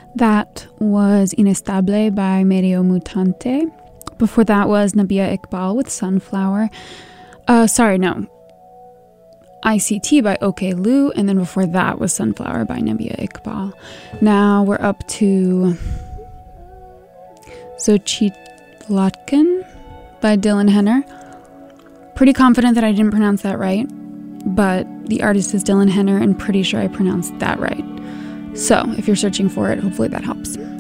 That was Inestable by Medio Mutante. Before that was Nabia Iqbal with Sunflower. ICT by OK Lou, and then before that was Sunflower by Nabia Iqbal. Now we're up to Xochitlatken by Dylan Henner. Pretty confident that I didn't pronounce that right, but the artist is Dylan Henner, and pretty sure I pronounced that right. So if you're searching for it, hopefully that helps.